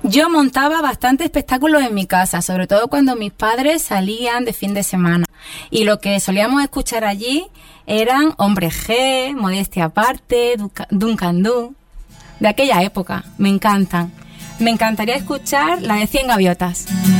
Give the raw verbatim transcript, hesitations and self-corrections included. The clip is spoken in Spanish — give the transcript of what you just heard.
Yo montaba bastantes espectáculos en mi casa, sobre todo cuando mis padres salían de fin de semana. Y lo que solíamos escuchar allí eran Hombre G, Modestia Aparte, Duncan Du, de aquella época. Me encantan. Me encantaría escuchar la de Cien Gaviotas.